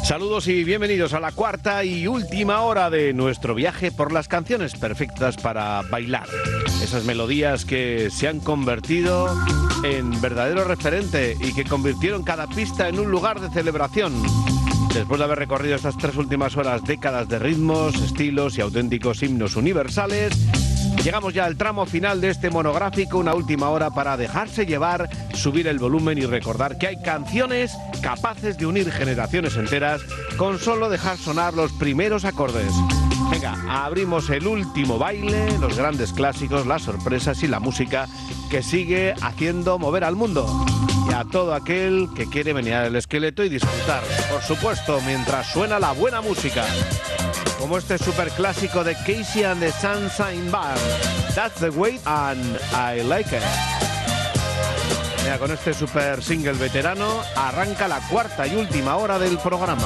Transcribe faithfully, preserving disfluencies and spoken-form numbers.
Saludos y bienvenidos a la cuarta y última hora de nuestro viaje por las canciones perfectas para bailar. Esas melodías que se han convertido en verdadero referente y que convirtieron cada pista en un lugar de celebración. Después de haber recorrido estas tres últimas horas décadas de ritmos, estilos y auténticos himnos universales, llegamos ya al tramo final de este monográfico, una última hora para dejarse llevar, subir el volumen y recordar que hay canciones capaces de unir generaciones enteras con solo dejar sonar los primeros acordes. Venga, abrimos el último baile, los grandes clásicos, las sorpresas y la música que sigue haciendo mover al mundo. Y a todo aquel que quiere menear el esqueleto y disfrutar, por supuesto, mientras suena la buena música. Como este superclásico de Casey and the Sunshine Band, That's the Way and I Like It. Mira, con este super single veterano arranca la cuarta y última hora del programa.